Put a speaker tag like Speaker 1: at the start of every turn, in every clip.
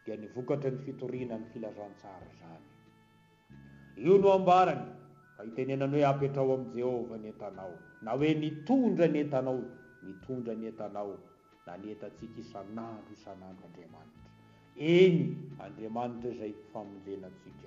Speaker 1: dia nivokatra ny fitoriana ny filazantsara zany. Io no ambarany fa itenenany hoe apetrao am Jehova ny entanao, na hoe nitondra ny entanao, mitondra ny entanao, na ny entatsika isan'andro Andriamanitra. Eny Andriamanitra izay famonjenatsika.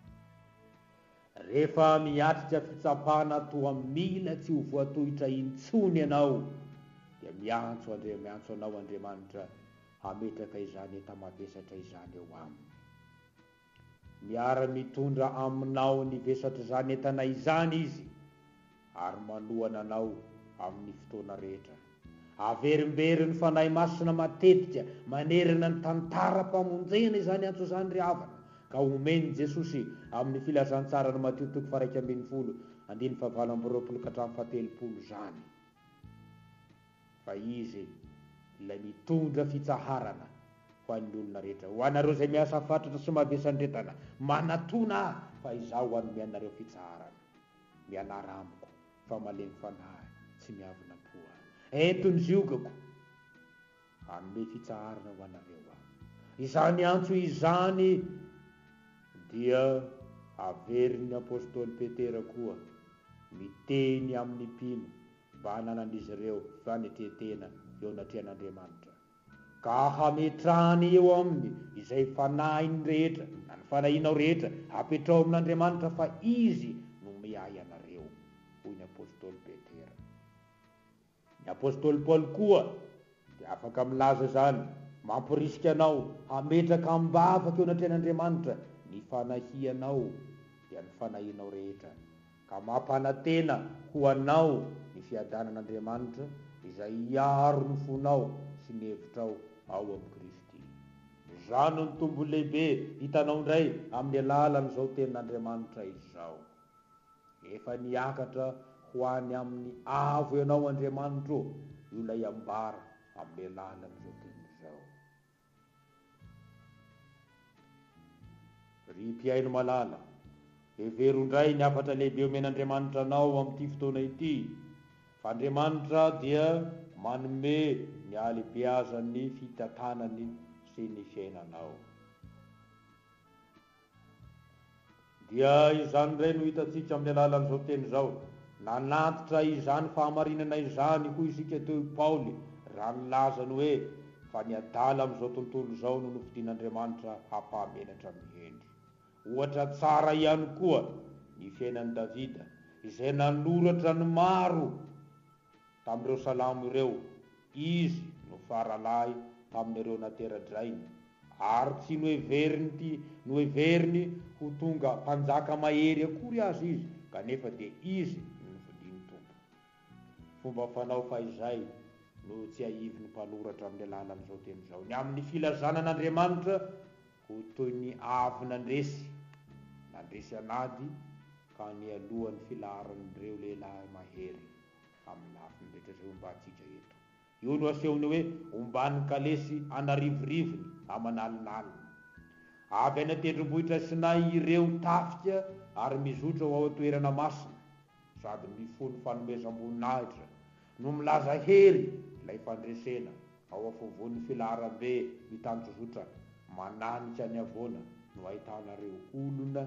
Speaker 1: Rehefa miatrika fitsapana toa mila tsy ho voatohitra intsony ianao, dia miantso anao Andriamanitra hametraka izany entamavesatra izany eo aminy. Miara mitondra aminao ny vesatra izany entana izany izy, ary manohana anao amin'ny fotoana rehetra. Averimbery ny fanahy masina matetika manerana ny tantara-pamonjena izany antso izany ry havana, ka omeny Jesosy amin'ny filazantsara ny Mateo 1:20 andiny 9:20 zany. Fa izy ilay mitondra fitsaharana ho an'ny olona rehetra. Ho anareo izay miasa fatratra sy mavesandretana, manatona fa izaho anome anareo fitsaharana. Mianara amiko fa malemy fanahy tsy miavona poa. Ento ny ziogako anome fitsaharana ho anareo. Izany antso izany dia averin'ny apôstôly Petera koa miteny amin'ny mpino mba hananan'izy ireo fanetetena eo anatrehan'Andriamanitra, ka hametrahany eo aminy izay fanahiny rehetra na ny fanahinao rehetra apetrao amin'Andriamanitra fa izy no miay anareo, hoy ny apôstôly Petera. Ny apôstôly Paul koa dia afaka milaza zany, mampirisika anao hametraka ambavaka eo anatrehan'Andriamanitra ny fanahianao dia ny fanahinao rehetra, ka mampanantena ho anao ny fiadanan'Andriamanitra izay iaro ny fonao sy ny hevitrao ao amin'ny Kristy. Zano ny tombo lehibe hitanao indray amin'ny alalan'izao tenin'Andriamanitra izao. Efa niakatra ho any amin'ny avo ianao Andriamanitra, io lay ambara amin'ny alalan'izao tenin'izao. Ry mpiaino malala, hevero indray ny afatra lehibe omen'Andriamanitra anao amin'ity fotoana ity, fa Andriamanitra dia manome ny halehibeazany fitatanany sy ny fiainanao. Dia izany indray no hitatsika amin'ny alalan'izao teny izao, nanatitra izany fahamarinana izany hoy isika teo Paoly raha nilazany hoe fa ny adala amin'izao tontolo izao no novidin'Andriamanitra hampahamenatra mihendry. Ohatra tsara ihany koa ny fiainan'i Davida izay nanoratra ny maro tamin'ireo salamo ireo. Izy no faralahy tamin'ireo natera-drainy, ary tsy noheveriny ho tonga mpanjaka mahery akory azy izy, kanefa dia izy no novidin'ny tompo. Fomba fanao fa izay no tsy aivy ny mpanoratra amin'ny alalan'izao teny izao, ny amin'ny filazanan'Andriamanitra ho toy ny avy nandresy anady ka ny alohan'ny filaharan'ireo lehilahy mahery amin'ny lafiny rehetra izay ombantsika eto. Io no asehony hoe omban'ny kalesy anarivorivony amanalinalina. Avy any an-tendrombohitra Sinay ireo tafika ary mizotra ho ao toerana masina, sady mifono fanomezam-boninahitra no milaza hery ilay fandresena ao afovoan'ny filaharam-be mitanjozotra mananika ny avoana no ahitanareo olona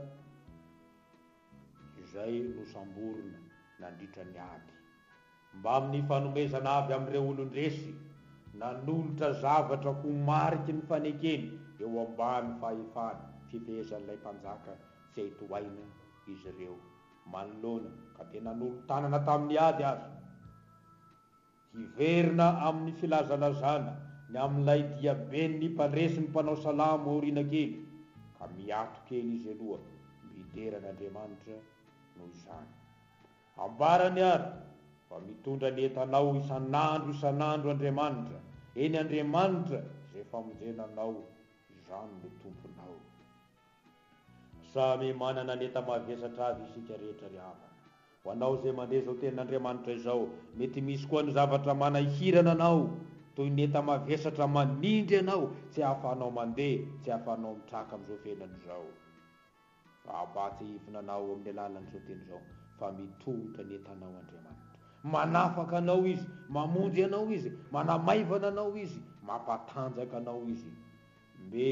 Speaker 1: izay nosamborina nandritra ny ady. Mba amin'ny fanomezana avy amin'ireo olon-dresy nanolotra zavatra ho mariky ny fanekeny eo ambany fahefany fifehezan'ilay mpanjaka tsy ahitoaina izy ireo manoloana, ka dia nanolo tanana tamin'ny ady azy, hiverina amin'ny filazalazana ny amin'ilay diaben'ny mpandresy ny mpanao salamo aoriana kely, ka miato kely izy aloha mideran'Andriamanitra noho izany. Ambarany ary fa mitondra ny entanao isan'andro Andriamanitra, eny Andriamanitra izay famonjenanao izany no tomponao. Samy manana ny enta-mavesatra avy isika rehetra ry havana. Ho anao izay mandeha izao tenin'Andriamanitra izao, mety misy koa ny zavatra manahirana anao, toy ny enta-mavesatra manindry anao, tsy ahafahanao mandeha, tsy ahafahanao mitraka amin'izao fiainana izao. Fa abatsy hivina anao amin'ny alalan'izao teny izao, fa mitondra ny entanao Andriamanitra. Manafaka anao izy, mamonjy anao izy, manamaivana anao izy, mampatanjaka anao izy.